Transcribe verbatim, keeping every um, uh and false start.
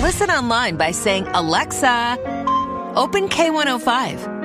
Listen online by saying, Alexa, open K one oh five.